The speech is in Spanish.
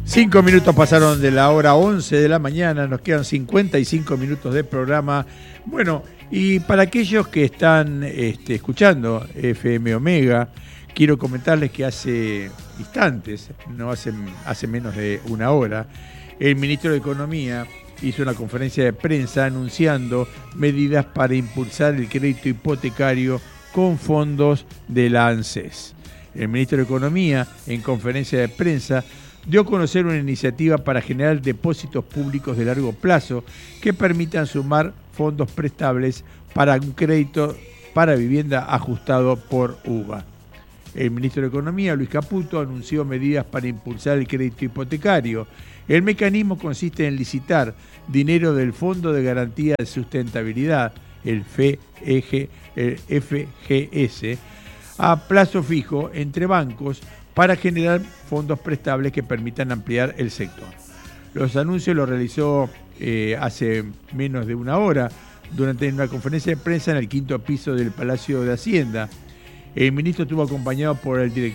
5 minutos pasaron de la hora 11 de la mañana, nos quedan 55 minutos de programa. Bueno, y para aquellos que están escuchando FM Omega, quiero comentarles que hace instantes, no hace menos de una hora, el ministro de Economía hizo una conferencia de prensa anunciando medidas para impulsar el crédito hipotecario con fondos de la ANSES. El ministro de Economía, en conferencia de prensa, dio a conocer una iniciativa para generar depósitos públicos de largo plazo que permitan sumar fondos prestables para un crédito para vivienda ajustado por UVA. El ministro de Economía, Luis Caputo, anunció medidas para impulsar el crédito hipotecario. El mecanismo consiste en licitar dinero del Fondo de Garantía de Sustentabilidad, el FGS, a plazo fijo entre bancos para generar fondos prestables que permitan ampliar el sector. Los anuncios los realizó hace menos de una hora durante una conferencia de prensa en el 5º piso del Palacio de Hacienda. El ministro estuvo acompañado por el director